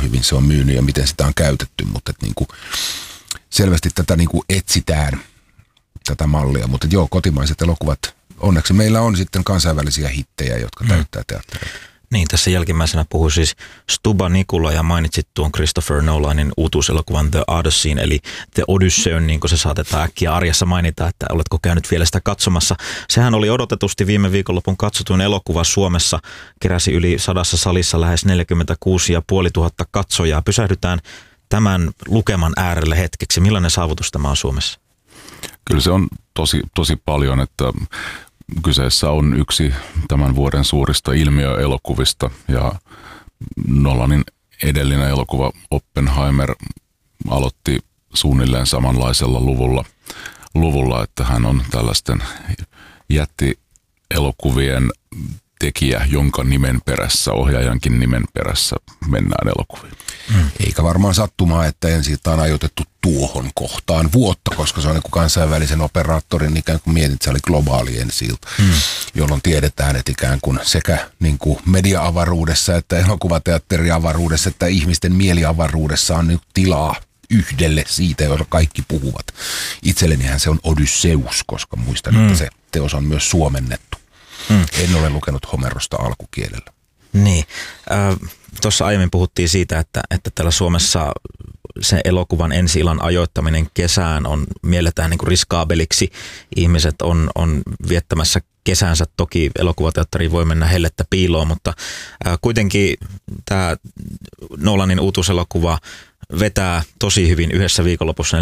hyvin se on myynyt ja miten sitä on käytetty, mutta niin kuin selvästi tätä niin kuin etsitään, tätä mallia, mutta joo, kotimaiset elokuvat, onneksi meillä on sitten kansainvälisiä hittejä, jotka täyttää teattereita. Niin, tässä jälkimmäisenä puhui siis Stuba Nikula ja mainitsit tuon Christopher Nolanin uutuuselokuvan The Odysseyn, eli The Odysseyn, niin kuin se saatetaan äkkiä arjessa mainita, että oletko käynyt vielä sitä katsomassa. Sehän oli odotetusti viime viikonlopun katsotuin elokuva Suomessa, keräsi yli 100 salissa lähes 46 500 katsojaa. Pysähdytään tämän lukeman äärelle hetkeksi. Millainen saavutus tämä on Suomessa? Kyllä se on tosi paljon, että kyseessä on yksi tämän vuoden suurista ilmiöelokuvista ja Nolanin edellinen elokuva Oppenheimer aloitti suunnilleen samanlaisella luvulla, että hän on tällaisten jättielokuvien tekijä, jonka nimen perässä, ohjaajankin nimen perässä mennään elokuviin. Eikä varmaan sattumaa, että ensin on ajoitettu tuohon kohtaan vuotta, koska se on niin kuin kansainvälisen operaattorin ikään kuin mietit, se oli globaali ensi-ilta, jolloin tiedetään, että ikään kuin sekä niin kuin media-avaruudessa, että elokuvateatteriavaruudessa, että ihmisten mieliavaruudessa on niin tilaa yhdelle siitä, joilla kaikki puhuvat. Itsellenihän se on Odysseus, koska muistan, että se teos on myös suomennettu. En ole lukenut Homerosta alkukielellä. Niin. Tuossa aiemmin puhuttiin siitä, että täällä Suomessa se elokuvan ensi-illan ajoittaminen kesään mielletään niin kuin riskaabeliksi. Ihmiset on viettämässä kesänsä. Toki elokuvateatteriin voi mennä hellettä piiloon, mutta kuitenkin tämä Nolanin uutuuselokuva vetää tosi hyvin yhdessä viikonlopussa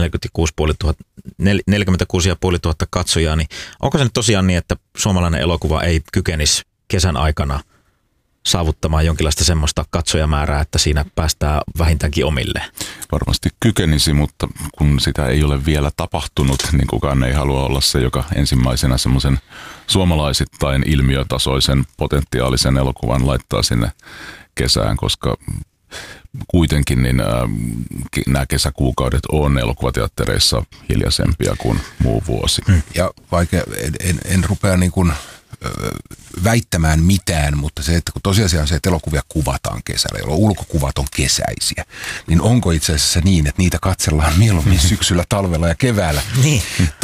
46 500 katsojaa, niin onko se nyt tosiaan niin, että suomalainen elokuva ei kykenisi kesän aikana saavuttamaan jonkinlaista semmoista katsojamäärää, että siinä päästään vähintäänkin omilleen? Varmasti kykenisi, mutta kun sitä ei ole vielä tapahtunut, niin kukaan ei halua olla se, joka ensimmäisenä semmoisen suomalaisittain ilmiötasoisen potentiaalisen elokuvan laittaa sinne kesään, koska kuitenkin niin nämä kesäkuukaudet on elokuvateattereissa hiljaisempia kuin muu vuosi. Ja vaikka en rupea niin kuin väittämään mitään, mutta se, että kun tosiasia on se, että elokuvia kuvataan kesällä, jolloin ulkokuvat on kesäisiä, niin onko itse asiassa niin, että niitä katsellaan mieluummin syksyllä, talvella ja keväällä? Niin.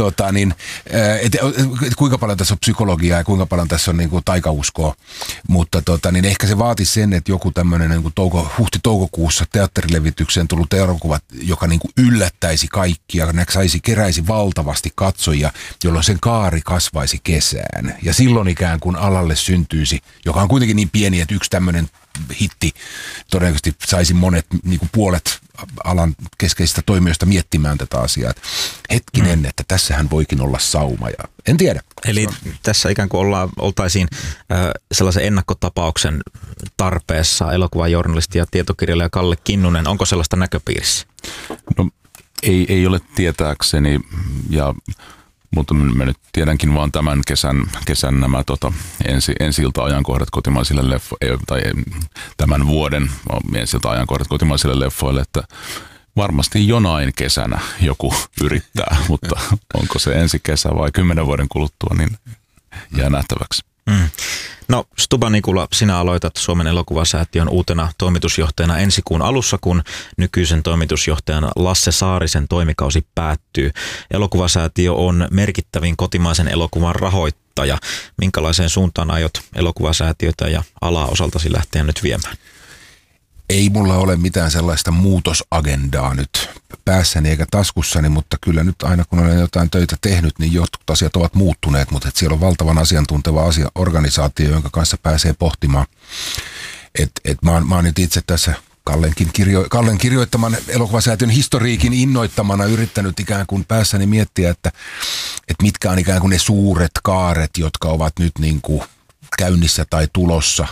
Kuinka paljon tässä on psykologiaa ja kuinka paljon tässä on niin kuin taikauskoa, mutta niin ehkä se vaatisi sen, että joku tämmöinen niin huhti-toukokuussa teatterilevitykseen tullut elokuva, joka niin kuin yllättäisi kaikkia, keräisi valtavasti katsojia, jolloin sen kaari kasvaisi kesään. Ja silloin ikään kuin alalle syntyisi, joka on kuitenkin niin pieni, että yksi tämmöinen hitti todennäköisesti saisi monet, niin kuin puolet alan keskeisistä toimijoista miettimään tätä asiaa. Hetkinen, että tässähän voikin olla sauma ja en tiedä. Eli tässä ikään kuin oltaisiin sellaisen ennakkotapauksen tarpeessa. Elokuvajournalisti ja tietokirjailija Kalle Kinnunen, onko sellaista näköpiirissä? No ei ole tietääkseni mutta mä nyt tiedänkin vaan tämän kesän nämä ensi-ilta-ajankohdat kotimaisille tai tämän vuoden ensi-ilta-ajankohdat kotimaisille leffoille, että varmasti jonain kesänä joku yrittää, mutta onko se ensi kesä vai 10 vuoden kuluttua, niin jää nähtäväksi. No Stuba Nikula, sinä aloitat Suomen elokuvasäätiön uutena toimitusjohtajana ensi kuun alussa, kun nykyisen toimitusjohtajan Lasse Saarisen toimikausi päättyy. Elokuvasäätiö on merkittävin kotimaisen elokuvan rahoittaja. Minkälaiseen suuntaan aiot elokuvasäätiötä ja alaa osaltasi lähteä nyt viemään? Ei mulla ole mitään sellaista muutosagendaa nyt päässäni eikä taskussani, mutta kyllä nyt aina kun olen jotain töitä tehnyt, niin jotkut asiat ovat muuttuneet, mutta siellä on valtavan asiantunteva organisaatio, jonka kanssa pääsee pohtimaan. Mä oon nyt itse tässä Kallen kirjoittaman elokuvasäätiön historiikin innoittamana yrittänyt ikään kuin päässäni miettiä, että mitkä on ikään kuin ne suuret kaaret, jotka ovat nyt niin kuin käynnissä tai tulossa.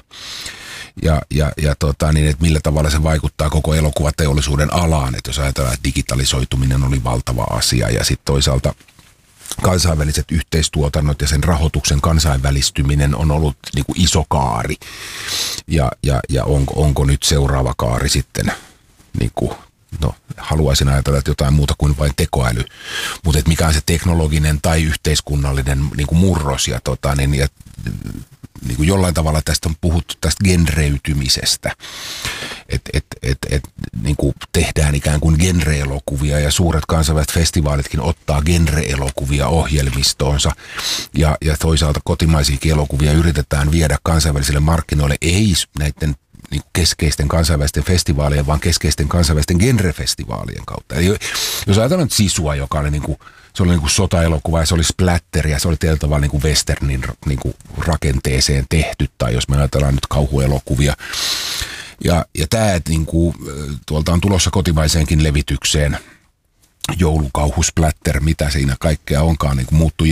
Että millä tavalla se vaikuttaa koko elokuvateollisuuden alaan, että jos ajatellaan, että digitalisoituminen oli valtava asia ja sitten toisaalta kansainväliset yhteistuotannot ja sen rahoituksen kansainvälistyminen on ollut niin kuin iso kaari ja onko nyt seuraava kaari sitten niin kuin, haluaisin ajatella, että jotain muuta kuin vain tekoäly, mutta mikä on se teknologinen tai yhteiskunnallinen niin kuin murros ja niin kuin jollain tavalla tästä on puhuttu tästä genreytymisestä, tehdään ikään kuin genre-elokuvia ja suuret kansainväliset festivaalitkin ottaa genre-elokuvia ohjelmistoonsa ja toisaalta kotimaisiakin elokuvia yritetään viedä kansainvälisille markkinoille, ei näiden niin keskeisten kansainvälisten festivaalien, vaan keskeisten kansainvälisten genrefestivaalien kautta. Eli jos ajatellaan nyt Sisua, joka oli se oli sotaelokuva ja se oli splatter ja se oli tietyllä tavalla niin kuin westernin niin kuin rakenteeseen tehty, tai jos me ajatellaan nyt kauhuelokuvia. Ja tämä, että niin kuin, tuolta on tulossa kotimaiseenkin levitykseen joulukauhu, splatter, mitä siinä kaikkea onkaan niin kuin muuttuu. Ja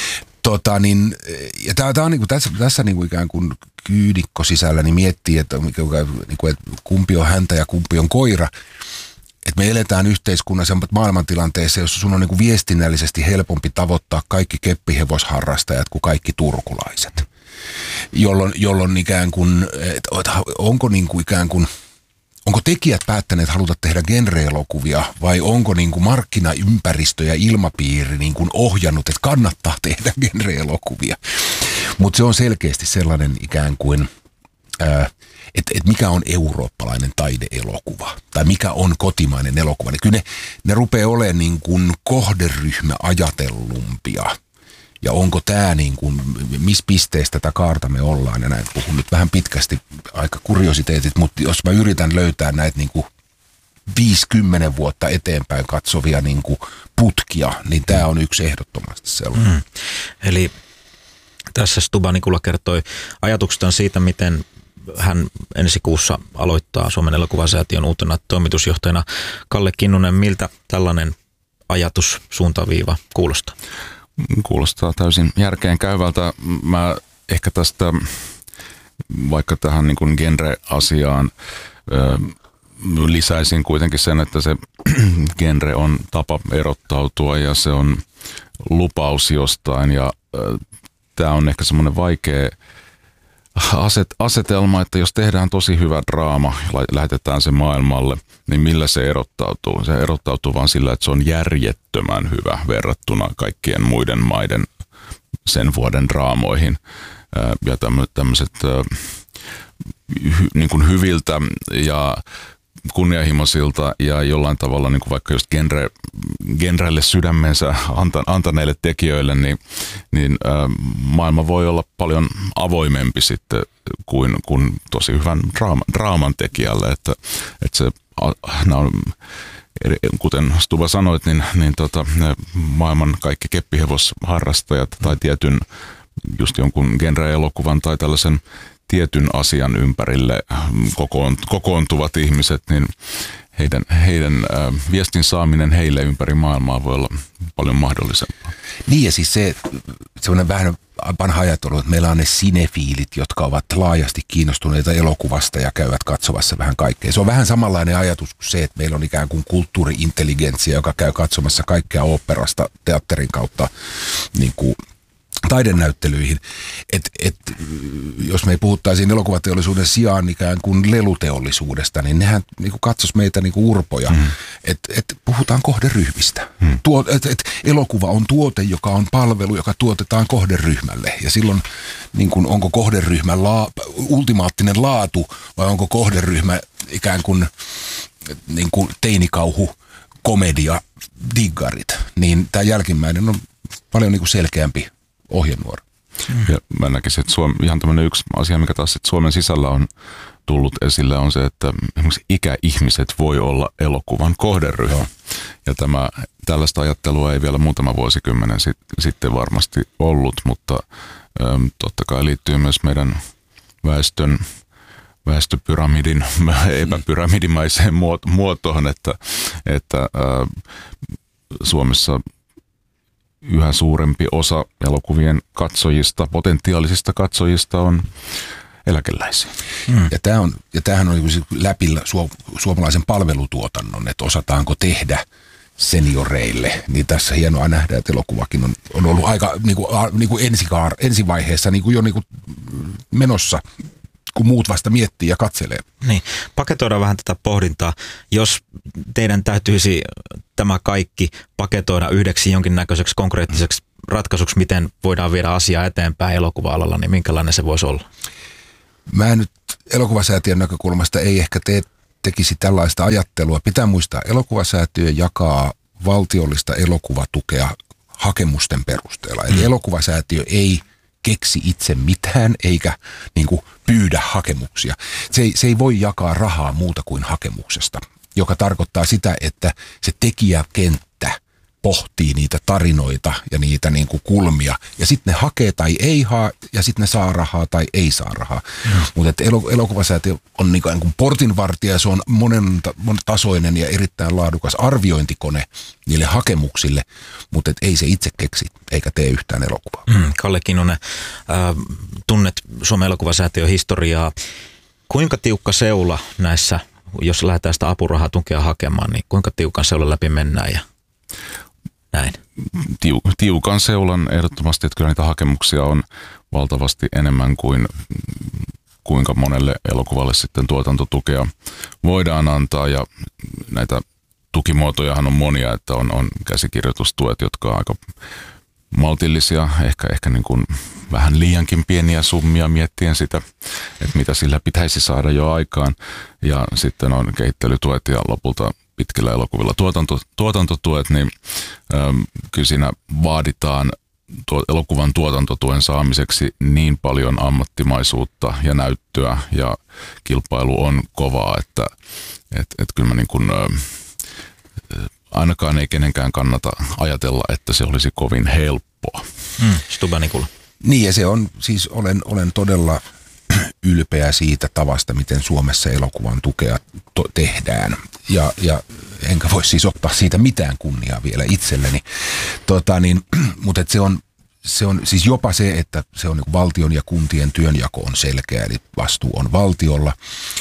tämä on niin kuin tässä niin kuin ikään kuin kyynikko sisällä, niin miettii, että kumpi on häntä ja kumpi on koira. Että me eletään yhteiskunnassa maailmantilanteessa, jossa sun on niin kuin viestinnällisesti helpompi tavoittaa kaikki keppihevosharrastajat kuin kaikki turkulaiset. Jolloin ikään kuin, onko niin kuin ikään kuin, onko tekijät päättäneet haluta tehdä genre-elokuvia vai onko niin kuin markkinaympäristö ja ilmapiiri niin kuin ohjannut, että kannattaa tehdä genre-elokuvia. Mutta se on selkeästi sellainen ikään kuin, että mikä on eurooppalainen taideelokuva tai mikä on kotimainen elokuva. Niin kyllä ne rupeaa olemaan niin kuin kohderyhmäajatellumpia. Ja onko tämä niin kuin, missä pisteessä tätä kaarta me ollaan, ja näin puhun nyt vähän pitkästi aika kuriositeetit, mutta jos mä yritän löytää näitä niin kuin 50 vuotta eteenpäin katsovia niin kuin putkia, niin tämä on yksi ehdottomasti sellainen. Eli tässä Stuba Nikula kertoi ajatuksestaan siitä, miten hän ensi kuussa aloittaa Suomen elokuvasäätiön uutena toimitusjohtajana. Kalle Kinnunen, miltä tällainen ajatus, suuntaviiva kuulostaa? Kuulostaa täysin järkeen käyvältä. Mä ehkä tästä, vaikka tähän niin kuin genre-asiaan, lisäisin kuitenkin sen, että se genre on tapa erottautua ja se on lupaus jostain. Ja tämä on ehkä semmoinen vaikea asetelma, että jos tehdään tosi hyvä draama ja lähetetään se maailmalle, niin millä se erottautuu? Se erottautuu vaan sillä, että se on järjettömän hyvä verrattuna kaikkien muiden maiden sen vuoden draamoihin. Ja tämmöiset niin kuin hyviltä ja kunnianhimoisilta ja jollain tavalla niin kuin vaikka just genrelle sydämensä antaneille tekijöille, niin maailma voi olla paljon avoimempi sitten kuin tosi hyvän draaman tekijälle, että se on, kuten Stuba sanoit, niin maailman kaikki keppihevosharrastajat tai tietyn just jonkun genre-elokuvan tai tällaisen tietyn asian ympärille kokoontuvat ihmiset, niin heidän viestin saaminen heille ympäri maailmaa voi olla paljon mahdollisempaa. Niin ja siis semmoinen vähän vanha ajattelu, että meillä on ne sinefiilit, jotka ovat laajasti kiinnostuneita elokuvasta ja käyvät katsomassa vähän kaikkea. Se on vähän samanlainen ajatus kuin se, että meillä on ikään kuin kulttuuri-intelligentsia, joka käy katsomassa kaikkea oopperasta teatterin kautta niin kuin taidenäyttelyihin. Jos me ei puhuttaisiin elokuvateollisuuden sijaan ikään kuin leluteollisuudesta, niin nehän niin kuin katsoisi meitä niin kuin urpoja. Puhutaan kohderyhmistä. Elokuva on tuote, joka on palvelu, joka tuotetaan kohderyhmälle. Ja silloin niin kuin, onko kohderyhmän ultimaattinen laatu vai onko kohderyhmä ikään kuin, teinikauhu, komedia, diggarit. Niin tämä jälkimmäinen on paljon niin kuin selkeämpi ohjenuora. Ja mä näkisin, että ihan tämmöinen yksi asia, mikä taas Suomen sisällä on tullut esille, on se, että esimerkiksi ikäihmiset voi olla elokuvan kohderyhmä. Ja tällaista ajattelua ei vielä muutama vuosikymmenen sitten varmasti ollut, mutta totta kai liittyy myös meidän väestöpyramidin epäpyramidimaiseen muotoon, että Suomessa yhä suurempi osa elokuvien katsojista, potentiaalisista katsojista on eläkeläisiä. Ja tämähän on läpi suomalaisen palvelutuotannon, että osataanko tehdä senioreille. Niin tässä hienoa nähdä, että elokuvakin on ollut aika niin kuin ensivaiheessa niin kuin jo niin kuin menossa, kun muut vasta miettii ja katselee. Niin, paketoidaan vähän tätä pohdintaa. Jos teidän täytyisi tämä kaikki paketoida yhdeksi jonkinnäköiseksi konkreettiseksi ratkaisuksi, miten voidaan viedä asiaa eteenpäin elokuva-alalla, niin minkälainen se voisi olla? Mä nyt elokuvasäätiön näkökulmasta ei ehkä tee tekisi tällaista ajattelua. Pitää muistaa, elokuvasäätiö jakaa valtiollista elokuvatukea hakemusten perusteella. Eli elokuvasäätiö ei keksi itse mitään eikä niin kuin pyydä hakemuksia. Se ei voi jakaa rahaa muuta kuin hakemuksesta, joka tarkoittaa sitä, että se tekijäkenttä pohtii niitä tarinoita ja niitä niin kuin kulmia. Ja sitten ne hakee tai ei haa, ja sitten ne saa rahaa tai ei saa rahaa. Mutta elokuvasäätiö on niin kuin portinvartija, se on monentasoinen ja erittäin laadukas arviointikone niille hakemuksille, mutta ei se itse keksi eikä tee yhtään elokuvaa. Kalle Kinnunen, tunnet Suomen elokuvasäätiön historiaa. Kuinka tiukka seula näissä, jos lähdetään sitä apurahaa tukea hakemaan, niin kuinka tiukan seulan läpi mennään ja näin? Tiukan seulan ehdottomasti, että kyllä niitä hakemuksia on valtavasti enemmän kuin kuinka monelle elokuvalle sitten tuotantotukea voidaan antaa, ja näitä tukimuotojahan on monia, että on käsikirjoitustuet, jotka on aika maltillisia, ehkä niin kuin vähän liiankin pieniä summia miettien sitä, että mitä sillä pitäisi saada jo aikaan, ja sitten on kehittelytuet ja lopulta pitkillä elokuvilla tuotantotuet, niin kyllä siinä vaaditaan elokuvan tuotantotuen saamiseksi niin paljon ammattimaisuutta ja näyttöä, ja kilpailu on kovaa, että kyllä mä niin kuin, ainakaan ei kenenkään kannata ajatella, että se olisi kovin helppoa. Stuba Nikula. Niin, ja se on, siis olen todella ylpeä siitä tavasta, miten Suomessa elokuvan tukea tehdään. Ja enkä voi siis ottaa siitä mitään kunniaa vielä itselleni. Mutta se on siis jopa se, että se on niin valtion ja kuntien työnjako on selkeä, eli vastuu on valtiolla.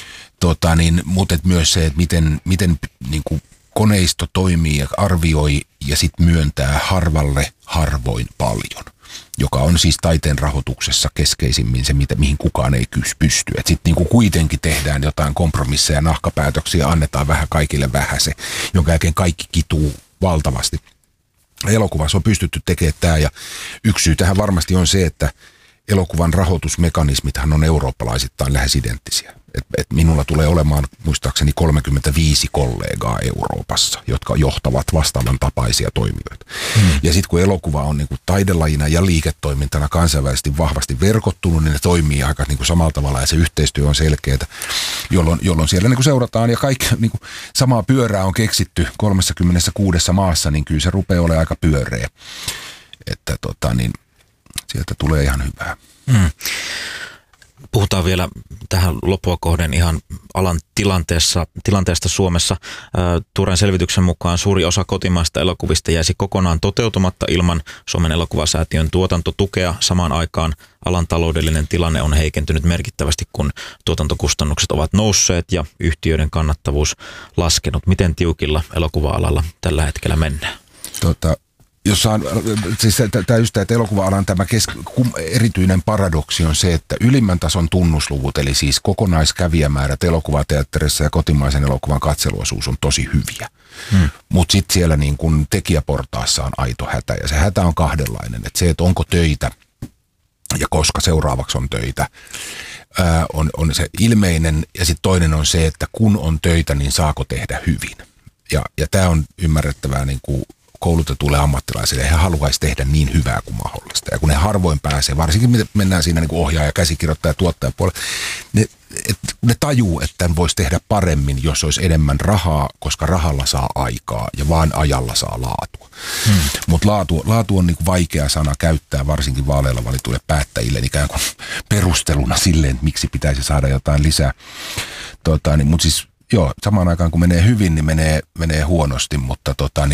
Mutta myös se, että miten niin kuin koneisto toimii ja arvioi ja sitten myöntää harvalle harvoin paljon, joka on siis taiteen rahoituksessa keskeisimmin se, mihin kukaan ei pysty. Että sitten niinku kuitenkin tehdään jotain kompromisseja ja nahkapäätöksiä, annetaan vähän kaikille vähäsen, jonka jälkeen kaikki kituu valtavasti. Elokuvassa on pystytty tekemään tämä, ja yksi syy tähän varmasti on se, että elokuvan rahoitusmekanismithan on eurooppalaisittain lähes identtisiä. Et minulla tulee olemaan muistaakseni 35 kollegaa Euroopassa, jotka johtavat vastaavan tapaisia toimijoita. Ja sitten kun elokuva on niinku taidelajina ja liiketoimintana kansainvälisesti vahvasti verkottunut, niin ne toimii aika niinku samalla tavalla ja se yhteistyö on selkeää, jolloin siellä niinku seurataan ja kaikki niinku samaa pyörää on keksitty 36 maassa, niin kyllä se rupeaa olemaan aika pyöreä. Että sieltä tulee ihan hyvää. Puhutaan vielä tähän loppua kohden ihan alan tilanteesta Suomessa. Tuoreen selvityksen mukaan suuri osa kotimaista elokuvista jäisi kokonaan toteutumatta ilman Suomen elokuvasäätiön tuotantotukea. Samaan aikaan alan taloudellinen tilanne on heikentynyt merkittävästi, kun tuotantokustannukset ovat nousseet ja yhtiöiden kannattavuus laskenut. Miten tiukilla elokuva-alalla tällä hetkellä mennään? Siis että elokuva-alan tämä erityinen paradoksi on se, että ylimmän tason tunnusluvut, eli siis kokonaiskävijämäärät elokuvateatterissa ja kotimaisen elokuvan katseluosuus on tosi hyviä. Mutta sitten siellä niin kun tekijäportaassa on aito hätä, ja se hätä on kahdenlainen. Että se, että onko töitä ja koska seuraavaksi on töitä, on se ilmeinen, ja sitten toinen on se, että kun on töitä, niin saako tehdä hyvin. Ja tämä on ymmärrettävää niin kuin koulutetuille ammattilaisille, he haluaisi tehdä niin hyvää kuin mahdollista. Ja kun ne harvoin pääsee, varsinkin mennään siinä niin kuin ohjaaja, käsikirjoittaja, tuottajapuolella, ne tajuu, että tämän voisi tehdä paremmin, jos olisi enemmän rahaa, koska rahalla saa aikaa ja vaan ajalla saa laatua. Mutta laatu on niin kuin vaikea sana käyttää, varsinkin vaaleilla valituille päättäjille, ikään kuin perusteluna silleen, että miksi pitäisi saada jotain lisää. Mutta siis joo, samaan aikaan kun menee hyvin, niin menee huonosti, mutta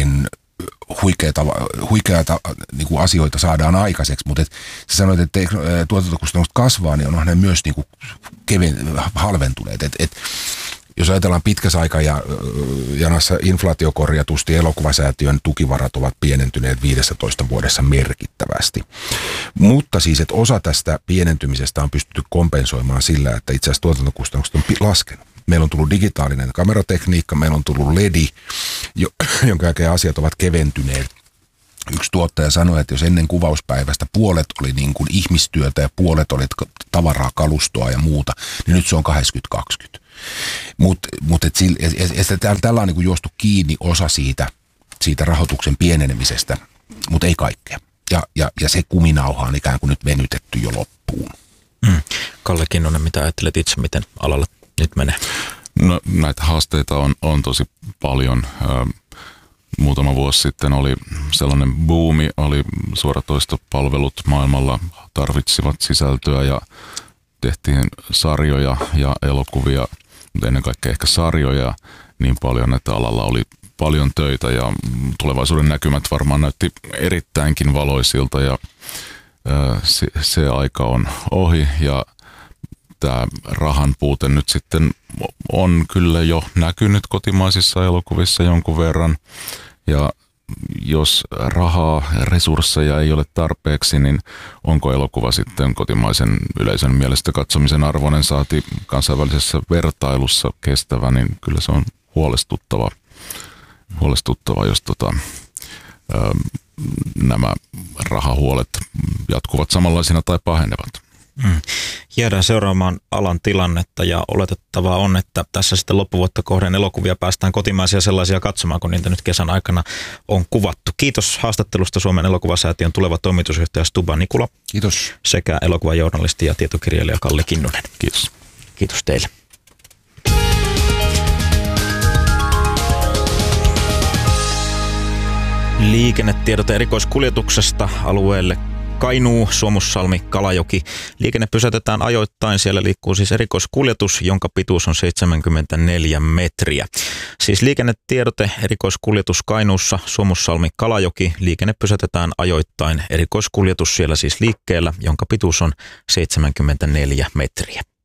huikeata niin kuin asioita saadaan aikaiseksi, mutta sä sanoit, että tuotantokustannukset kasvaa, niin onhan ne myös niin kuin halventuneet. Jos ajatellaan pitkässä aikajanassa inflaatiokorjatusti, elokuvasäätiön tukivarat ovat pienentyneet 15 vuodessa merkittävästi. Mutta siis, että osa tästä pienentymisestä on pystytty kompensoimaan sillä, että itse asiassa tuotantokustannukset on laskenut. Meillä on tullut digitaalinen kameratekniikka, meillä on tullut LED, jonka jälkeen asiat ovat keventyneet. Yksi tuottaja sanoi, että jos ennen kuvauspäivästä puolet oli niin kuin ihmistyötä ja puolet oli tavaraa, kalustoa ja muuta, niin nyt se on 80-20. Tällä on niin kuin juostu kiinni osa siitä rahoituksen pienenemisestä, mutta ei kaikkea. Ja se kuminauha on ikään kuin nyt venytetty jo loppuun. Kalle Kinnunen, mitä ajattelet itse, miten alalla nyt menee? No, näitä haasteita on tosi paljon. Muutama vuosi sitten oli sellainen buumi, oli suoratoistopalvelut maailmalla tarvitsivat sisältöä ja tehtiin sarjoja ja elokuvia, mutta ennen kaikkea ehkä sarjoja niin paljon, että alalla oli paljon töitä ja tulevaisuuden näkymät varmaan näytti erittäinkin valoisilta ja se aika on ohi ja tämä rahan puute nyt sitten on kyllä jo näkynyt kotimaisissa elokuvissa jonkun verran ja jos rahaa ja resursseja ei ole tarpeeksi, niin onko elokuva sitten kotimaisen yleisön mielestä katsomisen arvoinen saati kansainvälisessä vertailussa kestävä, niin kyllä se on huolestuttava jos nämä rahahuolet jatkuvat samanlaisina tai pahenevat. Jäädään seuraamaan alan tilannetta ja oletettavaa on, että tässä sitten loppuvuotta kohden elokuvia päästään kotimaisia sellaisia katsomaan, kun niitä nyt kesän aikana on kuvattu. Kiitos haastattelusta Suomen elokuvasäätiön tuleva toimitusjohtaja Stuba Nikula. Kiitos. Sekä elokuvajournalisti ja tietokirjailija Kalle Kinnunen. Kiitos. Kiitos teille. Liikennetiedote erikoiskuljetuksesta alueelle Kainuu, Suomussalmi, Kalajoki. Liikenne pysäytetään ajoittain. Siellä liikkuu siis erikoiskuljetus, jonka pituus on 74 metriä. Siis liikennetiedote erikoiskuljetus Kainuussa, Suomussalmi, Kalajoki. Liikenne pysäytetään ajoittain. Erikoiskuljetus siellä siis liikkeellä, jonka pituus on 74 metriä.